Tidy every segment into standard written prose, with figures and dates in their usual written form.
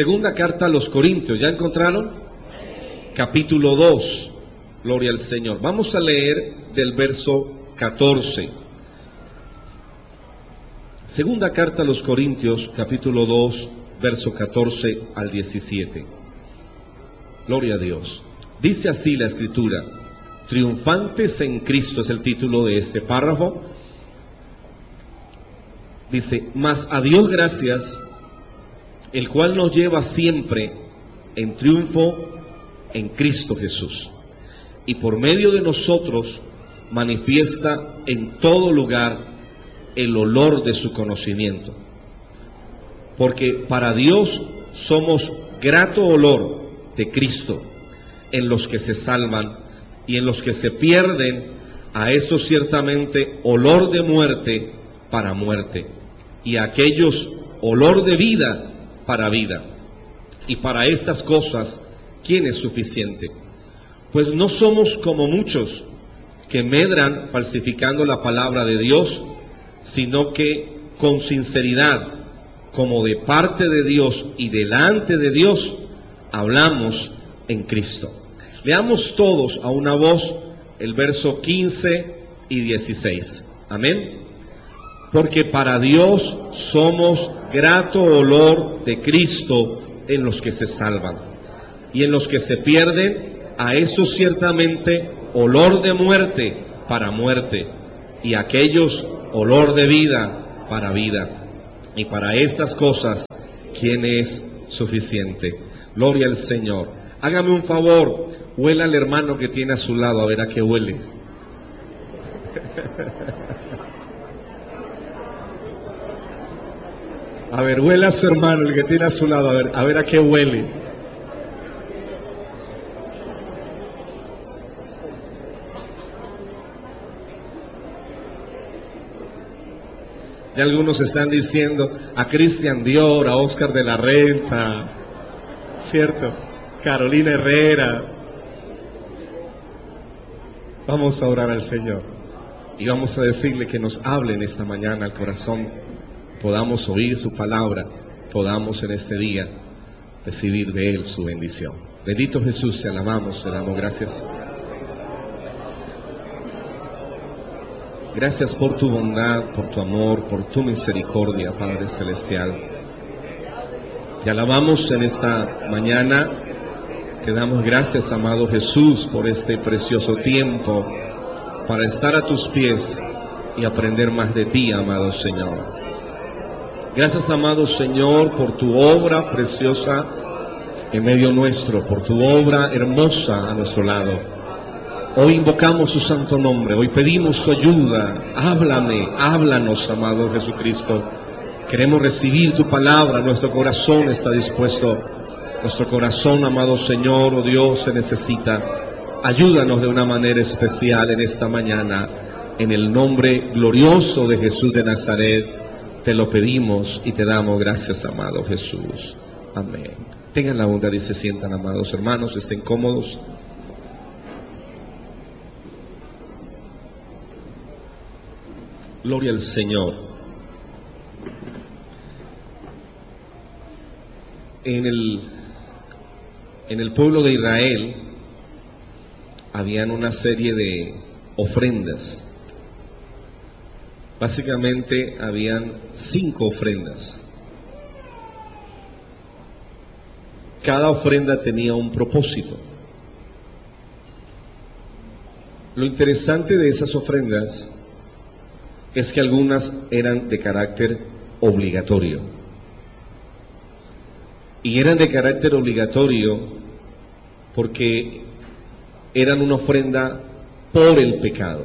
Segunda carta a los Corintios, ¿ya encontraron? Capítulo 2, gloria al Señor. Vamos a leer del verso 14. Segunda carta a los Corintios, capítulo 2, verso 14 al 17. Gloria a Dios. Dice así la Escritura: triunfantes en Cristo es el título de este párrafo. Dice: mas a Dios gracias, el cual nos lleva siempre en triunfo en Cristo Jesús, y por medio de nosotros manifiesta en todo lugar el olor de su conocimiento. Porque para Dios somos grato olor de Cristo en los que se salvan, y en los que se pierden, a estos ciertamente olor de muerte para muerte, y a aquellos olor de vida para vida. Y para estas cosas, ¿quién es suficiente? Pues no somos como muchos que medran falsificando la palabra de Dios, sino que con sinceridad, como de parte de Dios y delante de Dios, hablamos en Cristo. Leamos todos a una voz el verso 15 y 16. Amén. Porque para Dios somos grato olor de Cristo en los que se salvan, y en los que se pierden, a esos ciertamente olor de muerte para muerte, y a aquellos olor de vida para vida. Y para estas cosas, ¿quién es suficiente? Gloria al Señor. Hágame un favor, huela al hermano que tiene a su lado, a ver a qué huele. A ver, huela a su hermano, el que tiene a su lado, a ver a qué huele. Ya algunos están diciendo a Cristian Dior, a Oscar de la Renta, ¿cierto? Carolina Herrera. Vamos a orar al Señor y vamos a decirle que nos hable en esta mañana al corazón, podamos oír su palabra, podamos en este día recibir de Él su bendición. Bendito Jesús, te alabamos, te damos gracias. Gracias por tu bondad, por tu amor, por tu misericordia, Padre Celestial. Te alabamos en esta mañana, te damos gracias, amado Jesús, por este precioso tiempo para estar a tus pies y aprender más de ti, amado Señor. Gracias, amado Señor, por tu obra preciosa en medio nuestro, por tu obra hermosa a nuestro lado. Hoy invocamos su santo nombre, hoy pedimos tu ayuda. Háblanos, amado Jesucristo. Queremos recibir tu palabra, nuestro corazón está dispuesto. Nuestro corazón, amado Señor, oh Dios, se necesita. Ayúdanos de una manera especial en esta mañana. En el nombre glorioso de Jesús de Nazaret, te lo pedimos y te damos gracias, amado Jesús. Amén. Tengan la bondad y se sientan, amados hermanos, estén cómodos. Gloria al Señor. En el pueblo de Israel habían una serie de ofrendas. Básicamente habían 5 ofrendas. Cada ofrenda tenía un propósito. Lo interesante de esas ofrendas es que algunas eran de carácter obligatorio. Y eran de carácter obligatorio porque eran una ofrenda por el pecado.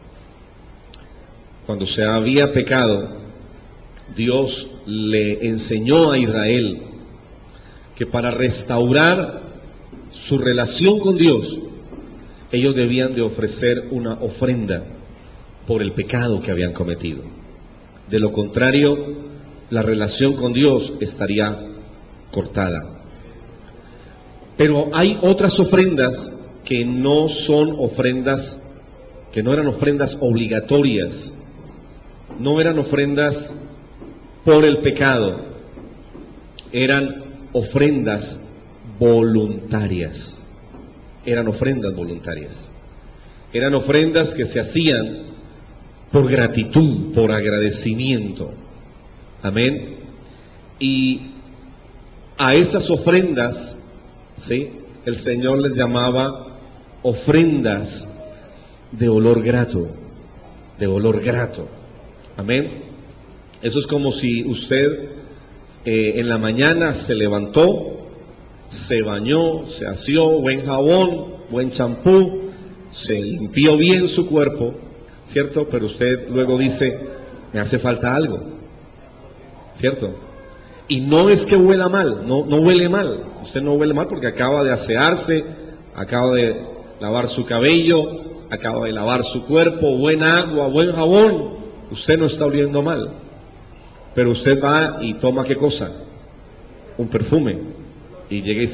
Cuando se había pecado, Dios le enseñó a Israel que para restaurar su relación con Dios, ellos debían de ofrecer una ofrenda por el pecado que habían cometido. De lo contrario, la relación con Dios estaría cortada. Pero hay otras ofrendas que no son ofrendas, que no eran ofrendas obligatorias, no eran ofrendas por el pecado, eran ofrendas voluntarias. Eran ofrendas voluntarias. Eran ofrendas que se hacían por gratitud, por agradecimiento. Amén. Y a esas ofrendas, ¿sí?, el Señor les llamaba ofrendas de olor grato, de olor grato. Amén. Eso es como si usted en la mañana se levantó, se bañó, se aseó, buen jabón, buen champú, se limpió bien su cuerpo, ¿cierto? Pero usted luego dice, me hace falta algo, ¿cierto? Y no es que huela mal, no huele mal, usted no huele mal porque acaba de asearse, acaba de lavar su cabello, acaba de lavar su cuerpo, buena agua, buen jabón, usted no está oliendo mal. Pero usted va y toma, ¿qué cosa? Un perfume. Y llega y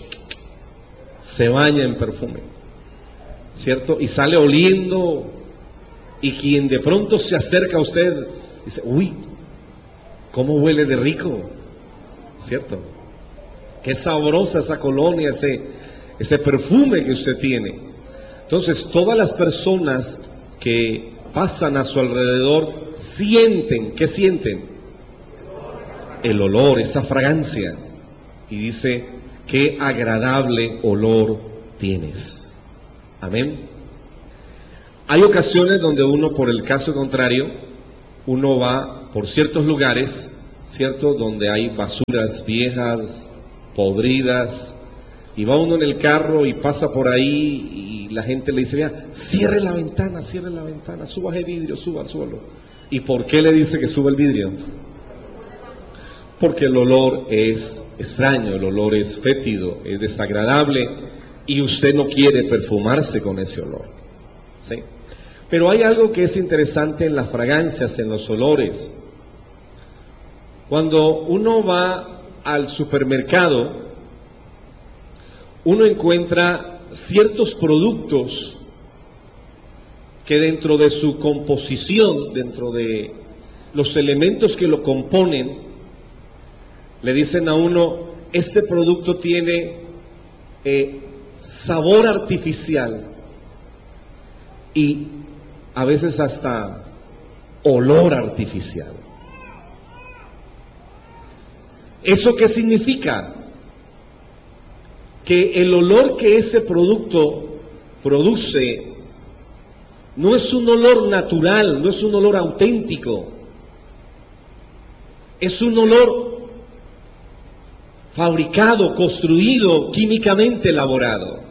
se baña en perfume, ¿cierto? Y sale oliendo. Y quien de pronto se acerca a usted, dice, uy, ¿cómo huele de rico? ¿Cierto? Qué sabrosa esa colonia, ese perfume que usted tiene. Entonces, todas las personas que pasan a su alrededor sienten, ¿qué sienten? El olor, esa fragancia. Y dice, qué agradable olor tienes. Amén. Hay ocasiones donde uno, por el caso contrario, uno va por ciertos lugares, ¿cierto?, donde hay basuras viejas, podridas, y va uno en el carro y pasa por ahí y la gente le dice, vea, cierre la ventana, suba el vidrio, súbalo. ¿Y por qué le dice que suba el vidrio? Porque el olor es extraño, el olor es fétido, es desagradable y usted no quiere perfumarse con ese olor, ¿sí? Pero hay algo que es interesante en las fragancias, en los olores. Cuando uno va al supermercado, uno encuentra ciertos productos que dentro de su composición, dentro de los elementos que lo componen, le dicen a uno, este producto tiene sabor artificial y a veces hasta olor artificial. ¿Eso qué significa? Que el olor que ese producto produce no es un olor natural, no es un olor auténtico, es un olor fabricado, construido, químicamente elaborado.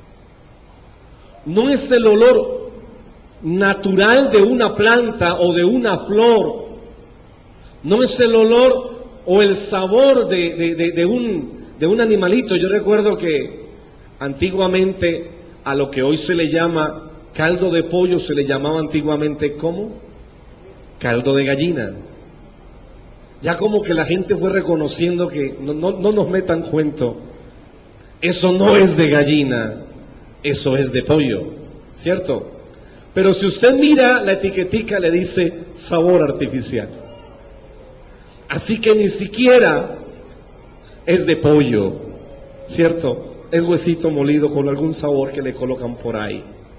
No es el olor natural de una planta o de una flor, no es el olor o el sabor de un animalito. Yo recuerdo que antiguamente a lo que hoy se le llama caldo de pollo se le llamaba antiguamente, ¿cómo? Caldo de gallina. Ya como que la gente fue reconociendo que no nos metan cuento, eso no es de gallina, eso es de pollo, ¿cierto? Pero si usted mira la etiquetica le dice sabor artificial. Así que ni siquiera es de pollo, ¿cierto? Es huesito molido con algún sabor que le colocan por ahí.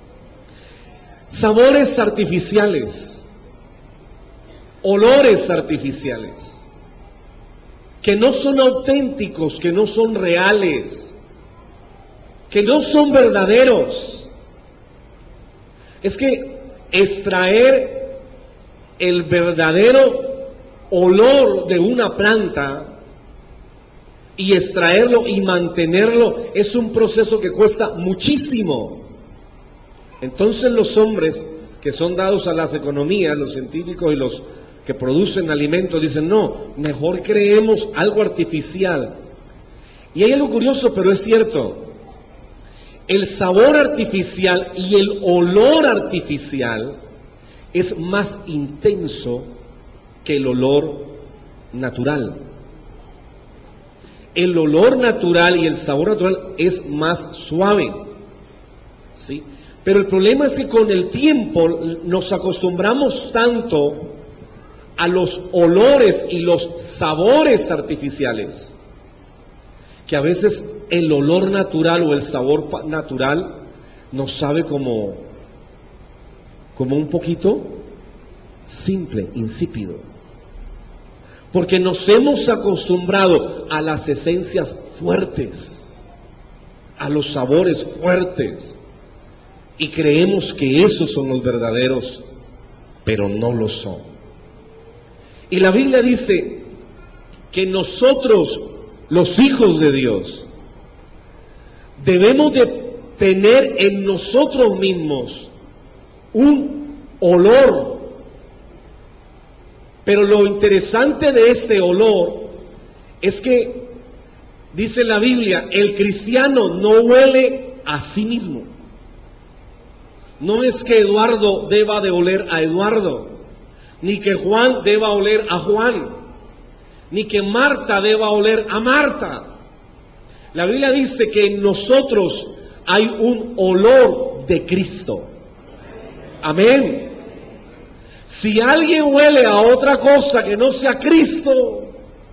Sabores artificiales, olores artificiales, que no son auténticos, que no son reales, que no son verdaderos. Es que extraer el verdadero olor de una planta y extraerlo y mantenerlo es un proceso que cuesta muchísimo. Entonces los hombres que son dados a las economías, los científicos y los que producen alimentos dicen, no, mejor creemos algo artificial. Y hay algo curioso, pero es cierto. El sabor artificial y el olor artificial es más intenso que el olor natural. El olor natural y el sabor natural es más suave, ¿sí? Pero el problema es que con el tiempo nos acostumbramos tanto a los olores y los sabores artificiales que a veces el olor natural o el sabor natural nos sabe como un poquito simple, insípido. Porque nos hemos acostumbrado a las esencias fuertes, a los sabores fuertes, y creemos que esos son los verdaderos, pero no lo son. Y la Biblia dice que nosotros, los hijos de Dios, debemos de tener en nosotros mismos un olor. Pero lo interesante de este olor es que, dice la Biblia, el cristiano no huele a sí mismo. No es que Eduardo deba de oler a Eduardo, ni que Juan deba oler a Juan, ni que Marta deba oler a Marta. La Biblia dice que en nosotros hay un olor de Cristo. Amén. Si alguien huele a otra cosa que no sea Cristo,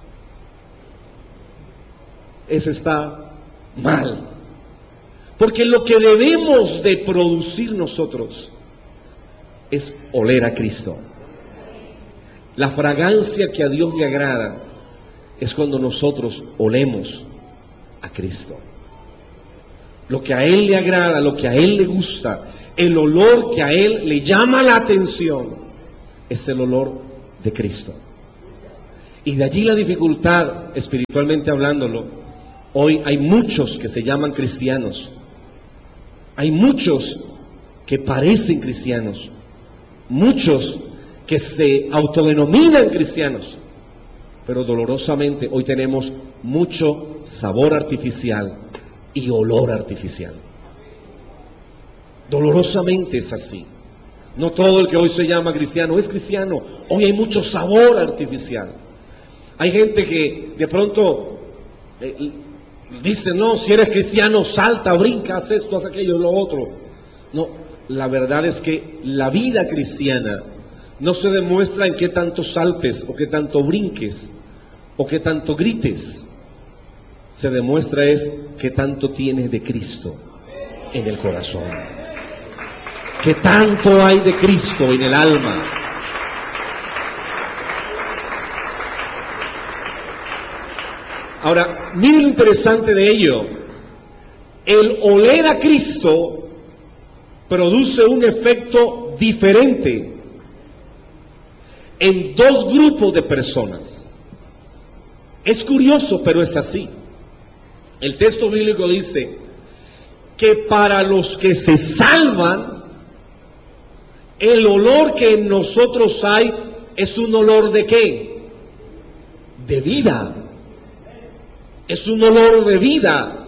ese está mal. Porque lo que debemos de producir nosotros es oler a Cristo. La fragancia que a Dios le agrada es cuando nosotros olemos a Cristo. Lo que a Él le agrada, lo que a Él le gusta, el olor que a Él le llama la atención, es el olor de Cristo. Y de allí la dificultad, espiritualmente hablándolo. Hoy hay muchos que se llaman cristianos. Hay muchos que parecen cristianos. Muchos que se autodenominan cristianos. Pero dolorosamente hoy tenemos mucho sabor artificial y olor artificial. Dolorosamente es así. No todo el que hoy se llama cristiano es cristiano. Hoy hay mucho sabor artificial. Hay gente que de pronto dice, no, si eres cristiano, salta, brinca, haz esto, haz aquello, lo otro. No, la verdad es que la vida cristiana no se demuestra en qué tanto saltes, o qué tanto brinques, o qué tanto grites. Se demuestra es qué tanto tienes de Cristo en el corazón. ¿Qué tanto hay de Cristo en el alma? Ahora, miren lo interesante de ello. El oler a Cristo produce un efecto diferente en dos grupos de personas. Es curioso, pero es así. El texto bíblico dice que para los que se salvan, el olor que en nosotros hay es un olor ¿de qué? De vida. Es un olor de vida.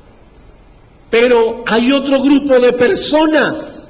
Pero hay otro grupo de personas.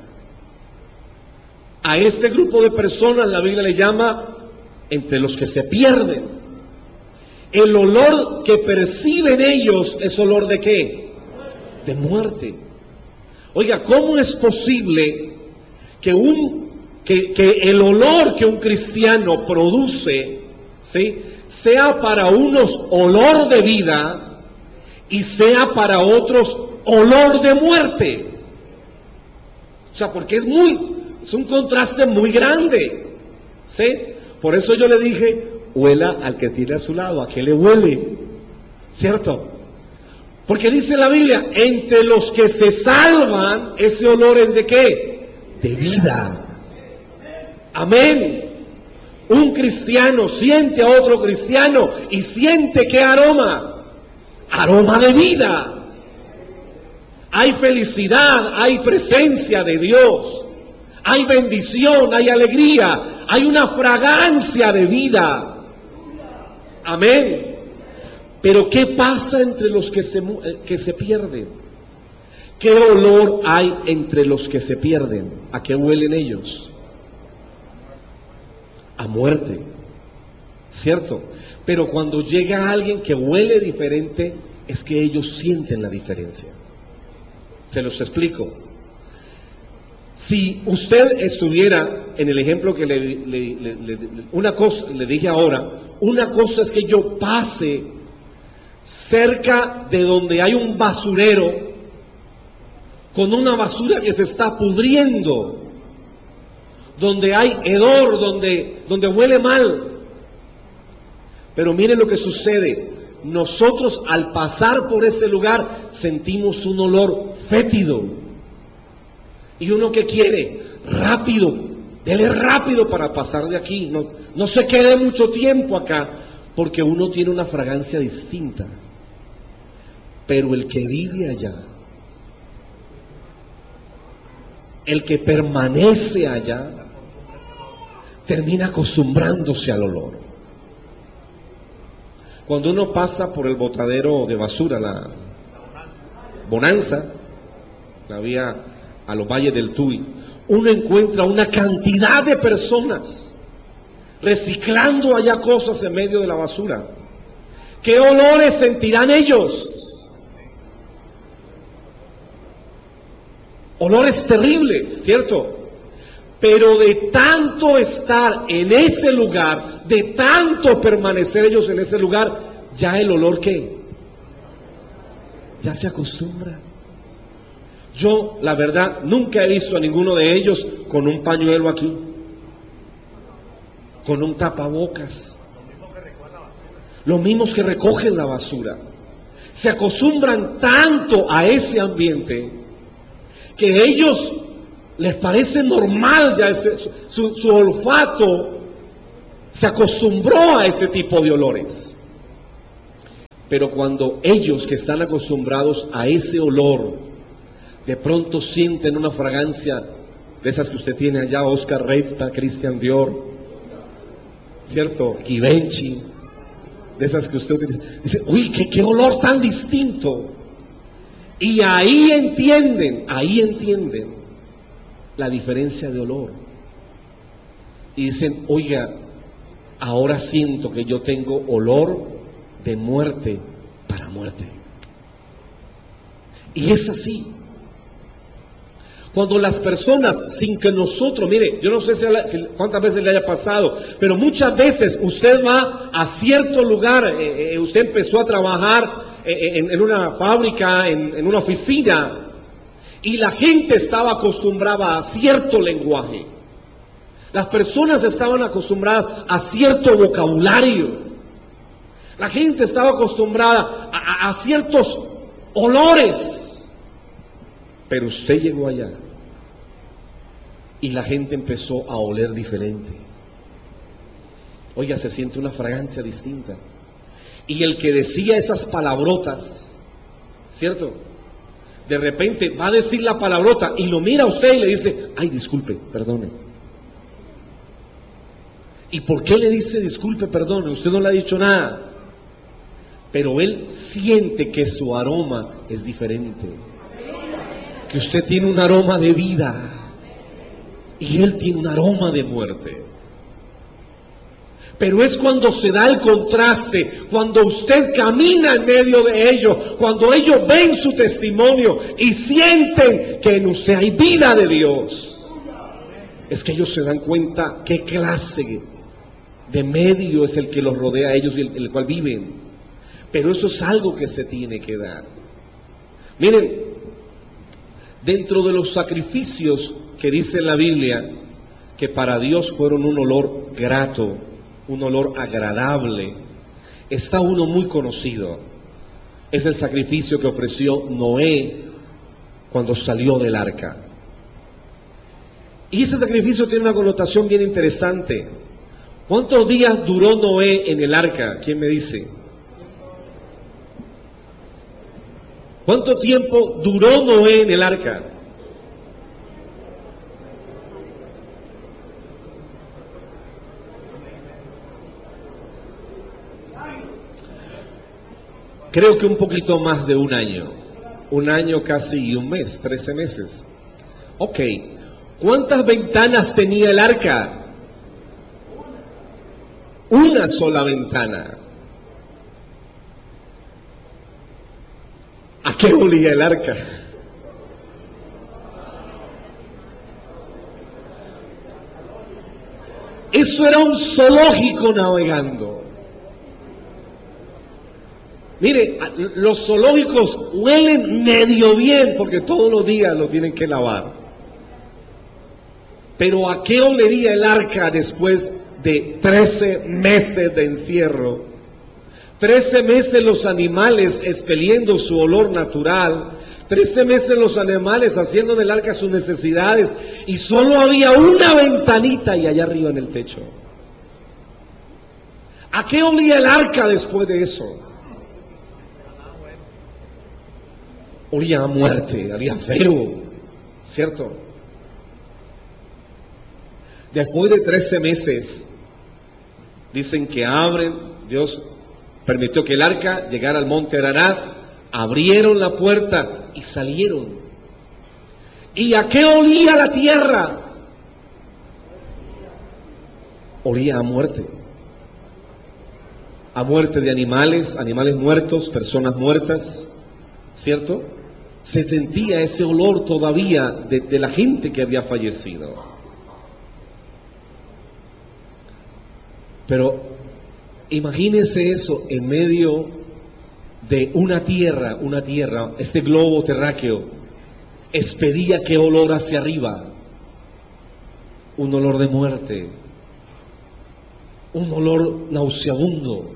A este grupo de personas la Biblia le llama entre los que se pierden. El olor que perciben ellos es olor ¿de qué? De muerte. Oiga, ¿cómo es posible que el olor que un cristiano produce, ¿sí?, sea para unos olor de vida y sea para otros olor de muerte? O sea, porque es un contraste muy grande, ¿sí? Por eso yo le dije, huela al que tiene a su lado, ¿a qué le huele? ¿Cierto? Porque dice la Biblia, entre los que se salvan, ese olor es ¿de qué? De vida. Amén. Un cristiano siente a otro cristiano y siente ¿qué aroma? Aroma de vida. Hay felicidad, hay presencia de Dios, hay bendición, hay alegría, hay una fragancia de vida. Amén. Pero ¿qué pasa entre los que se pierden? ¿Qué olor hay entre los que se pierden? ¿A qué huelen ellos? A muerte, ¿cierto? Pero cuando llega alguien que huele diferente, es que ellos sienten la diferencia. Se los explico. Si usted estuviera en el ejemplo que una cosa le dije ahora, una cosa es que yo pase cerca de donde hay un basurero, con una basura que se está pudriendo, donde hay hedor, donde huele mal. Pero miren lo que sucede. Nosotros al pasar por ese lugar sentimos un olor fétido. Y uno que quiere, rápido, dele rápido para pasar de aquí. No se quede mucho tiempo acá, porque uno tiene una fragancia distinta. Pero el que vive allá, el que permanece allá, termina acostumbrándose al olor. Cuando uno pasa por el botadero de basura, la Bonanza, la vía a los valles del Tuy, uno encuentra una cantidad de personas reciclando allá cosas en medio de la basura. ¿Qué olores sentirán ellos? Olores terribles, ¿cierto? Pero de tanto estar en ese lugar, de tanto permanecer ellos en ese lugar, ya el olor, ¿qué? Ya se acostumbra. Yo, la verdad, nunca he visto a ninguno de ellos con un pañuelo aquí, con un tapabocas. Los mismos que recogen la basura. Se acostumbran tanto a ese ambiente que ellos les parece normal, ya su olfato se acostumbró a ese tipo de olores. Pero cuando ellos que están acostumbrados a ese olor, de pronto sienten una fragancia de esas que usted tiene allá, Oscar Repta, Christian Dior, ¿cierto? Givenchy, de esas que usted utiliza, dice, uy, qué olor tan distinto. Y ahí entienden la diferencia de olor. Y dicen, oiga, ahora siento que yo tengo olor de muerte para muerte. Y es así. Cuando las personas, sin que nosotros, mire, yo no sé cuántas veces le haya pasado, pero muchas veces usted va a cierto lugar, usted empezó a trabajar en una fábrica, en una oficina, y la gente estaba acostumbrada a cierto lenguaje. Las personas estaban acostumbradas a cierto vocabulario. La gente estaba acostumbrada a ciertos olores. Pero usted llegó allá y la gente empezó a oler diferente. Oiga, se siente una fragancia distinta. Y el que decía esas palabrotas, ¿cierto? De repente va a decir la palabrota y lo mira a usted y le dice, ay, disculpe, perdone. ¿Y por qué le dice disculpe, perdone? Usted no le ha dicho nada. Pero él siente que su aroma es diferente. Que usted tiene un aroma de vida y él tiene un aroma de muerte. Pero es cuando se da el contraste, cuando usted camina en medio de ellos, cuando ellos ven su testimonio y sienten que en usted hay vida de Dios. Es que ellos se dan cuenta qué clase de medio es el que los rodea a ellos y el cual viven. Pero eso es algo que se tiene que dar. Miren, dentro de los sacrificios que dice la Biblia, que para Dios fueron un olor grato, un olor agradable, está uno muy conocido. Es el sacrificio que ofreció Noé cuando salió del arca. Y ese sacrificio tiene una connotación bien interesante. ¿Cuántos días duró Noé en el arca? ¿Quién me dice? ¿Cuánto tiempo duró Noé en el arca? Creo que un poquito más de un año casi y un mes, 13 meses. Ok, ¿cuántas ventanas tenía el arca? Una sola ventana. ¿A qué olía el arca? Eso era un zoológico navegando. Mire, los zoológicos huelen medio bien porque todos los días lo tienen que lavar. Pero ¿a qué olería el arca después de 13 meses de encierro? 13 meses los animales expeliendo su olor natural, 13 meses los animales haciendo del arca sus necesidades, y solo había una ventanita y allá arriba en el techo. ¿A qué olía el arca después de eso? Olía a muerte, olía feo, ¿cierto? Después de 13 meses, dicen que Dios permitió que el arca llegara al monte Ararat, abrieron la puerta y salieron. ¿Y a qué olía la tierra? Olía a muerte. A muerte de animales muertos, personas muertas, ¿cierto? Se sentía ese olor todavía de la gente que había fallecido. Pero imagínense eso en medio de una tierra, este globo terráqueo, expedía qué olor hacia arriba, un olor de muerte, un olor nauseabundo.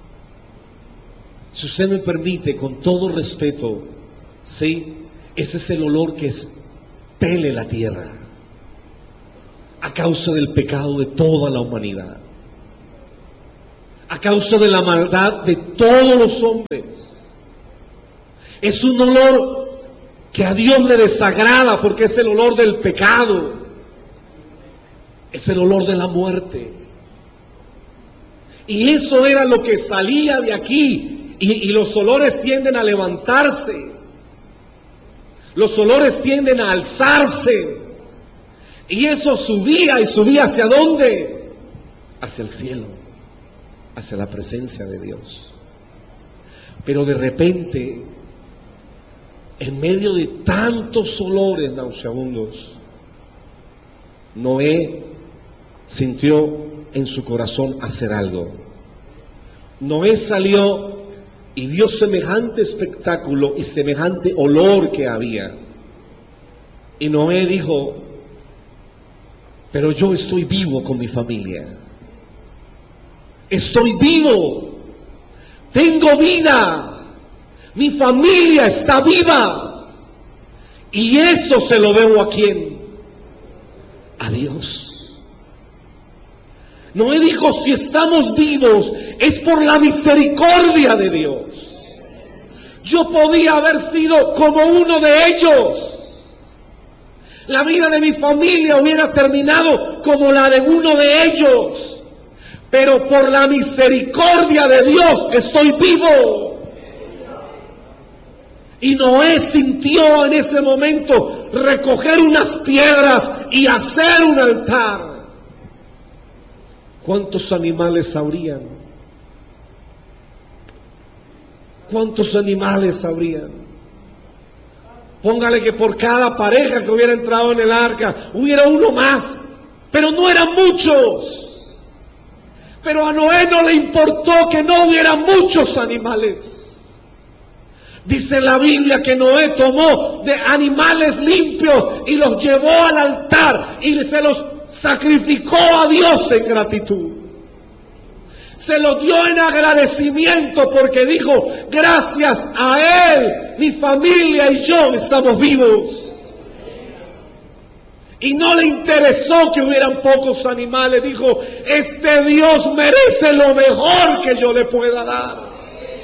Si usted me permite, con todo respeto, sí, ese es el olor que expele la tierra a causa del pecado de toda la humanidad, a causa de la maldad de todos los hombres. Es un olor que a Dios le desagrada porque es el olor del pecado, es el olor de la muerte. Y eso era lo que salía de aquí. Y los olores tienden a levantarse, los olores tienden a alzarse, y eso subía y subía ¿hacia dónde? Hacia el cielo, hacia la presencia de Dios. Pero de repente, en medio de tantos olores nauseabundos, Noé sintió en su corazón hacer algo. Noé salió y vio semejante espectáculo y semejante olor que había. Y Noé dijo: pero yo estoy vivo con mi familia. Estoy vivo. Tengo vida. Mi familia está viva. Y eso se lo debo ¿a quién? A Dios. Noé dijo: si estamos vivos es por la misericordia de Dios. Yo podía haber sido como uno de ellos. La vida de mi familia hubiera terminado como la de uno de ellos. Pero por la misericordia de Dios estoy vivo. Y Noé sintió en ese momento recoger unas piedras y hacer un altar. ¿Cuántos animales habrían? ¿Cuántos animales habrían? Póngale que por cada pareja que hubiera entrado en el arca hubiera uno más, pero no eran muchos. Pero a Noé no le importó que no hubiera muchos animales. Dice la Biblia que Noé tomó de animales limpios y los llevó al altar y se los sacrificó a Dios en gratitud. Se lo dio en agradecimiento porque dijo: gracias a Él, mi familia y yo estamos vivos. Y no le interesó que hubieran pocos animales. Dijo: este Dios merece lo mejor que yo le pueda dar.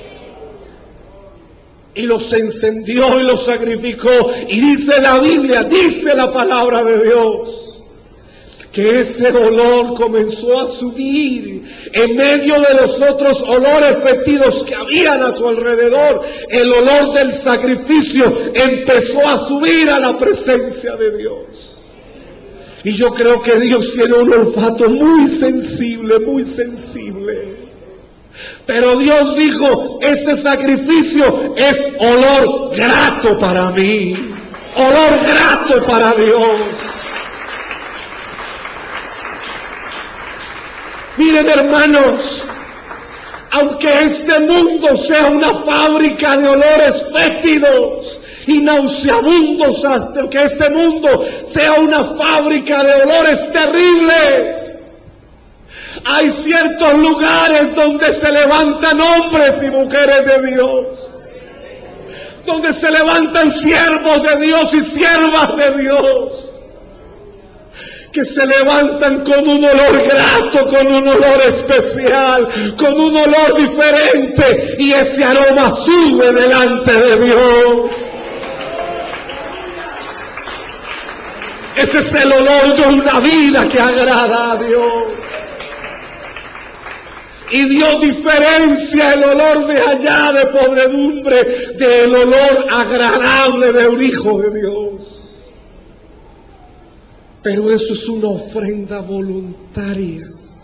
Y los encendió y los sacrificó. Y dice la Biblia, dice la palabra de Dios, que ese olor comenzó a subir en medio de los otros olores fétidos que habían a su alrededor. El olor del sacrificio empezó a subir a la presencia de Dios. Y yo creo que Dios tiene un olfato muy sensible, muy sensible. Pero Dios dijo: este sacrificio es olor grato para mí, olor grato para Dios. Miren, hermanos, Aunque este mundo sea una fábrica de olores fétidos y nauseabundos, aunque este mundo sea una fábrica de olores terribles, hay ciertos lugares donde se levantan hombres y mujeres de Dios, donde se levantan siervos de Dios y siervas de Dios, que se levantan con un olor grato, con un olor especial, con un olor diferente, y ese aroma sube delante de Dios. Ese es el olor de una vida que agrada a Dios. Y Dios diferencia el olor de allá de podredumbre del olor agradable de un hijo de Dios. Pero eso es una ofrenda voluntaria.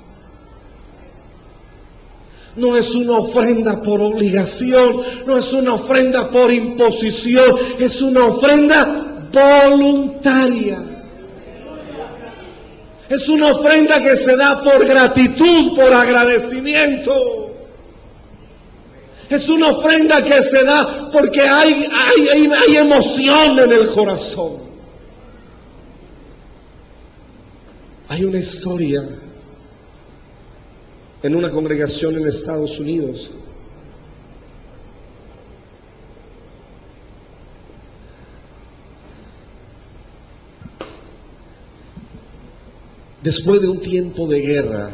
No es una ofrenda por obligación, no es una ofrenda por imposición, es una ofrenda voluntaria. Es una ofrenda que se da por gratitud, por agradecimiento. Es una ofrenda que se da porque hay emoción en el corazón. Hay una historia en una congregación en Estados Unidos. Después de un tiempo de guerra,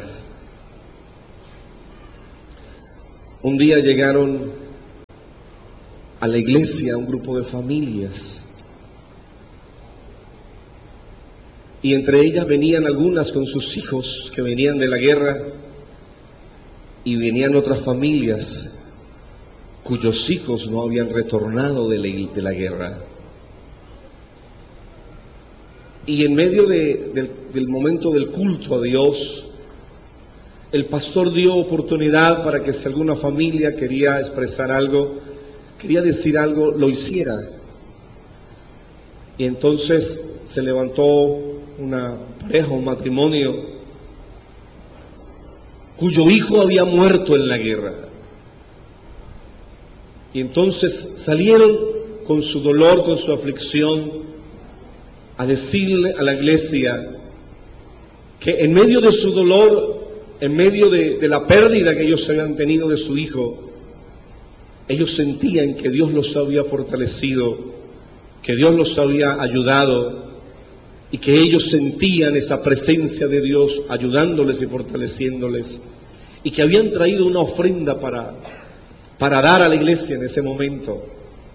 un día llegaron a la iglesia un grupo de familias. Y entre ellas venían algunas con sus hijos que venían de la guerra, y venían otras familias cuyos hijos no habían retornado de la guerra. Y en medio del momento del culto a Dios, el pastor dio oportunidad para que si alguna familia quería expresar algo, quería decir algo, lo hiciera. Y entonces se levantó una pareja, un matrimonio, cuyo hijo había muerto en la guerra. Y entonces salieron con su dolor, con su aflicción, a decirle a la iglesia que en medio de su dolor, en medio de la pérdida que ellos habían tenido de su hijo, ellos sentían que Dios los había fortalecido, que Dios los había ayudado, y que ellos sentían esa presencia de Dios ayudándoles y fortaleciéndoles, y que habían traído una ofrenda para dar a la iglesia en ese momento.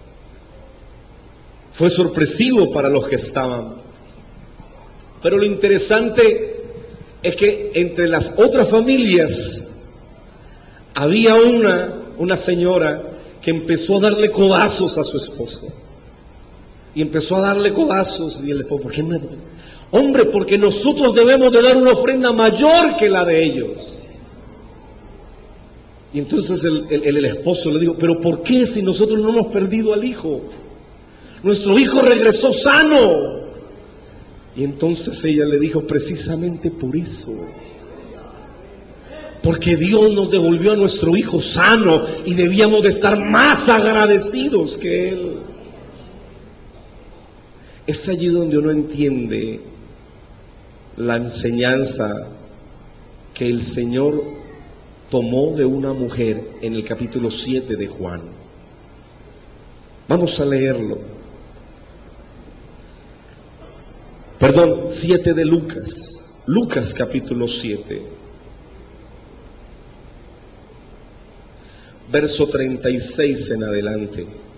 Fue sorpresivo para los que estaban. Pero lo interesante es que entre las otras familias había una señora que empezó a darle codazos a su esposo. Y empezó a darle codazos, y él le dijo: ¿por qué no? Hombre, porque nosotros debemos de dar una ofrenda mayor que la de ellos. Y entonces el esposo le dijo: ¿pero por qué si nosotros no hemos perdido al hijo? Nuestro hijo regresó sano. Y entonces ella le dijo: precisamente por eso. Porque Dios nos devolvió a nuestro hijo sano y debíamos de estar más agradecidos que él. Es allí donde uno entiende la enseñanza que el Señor tomó de una mujer en el capítulo 7 de Juan. Vamos a leerlo. 7 de Lucas. Lucas capítulo 7. Verso 36 en adelante.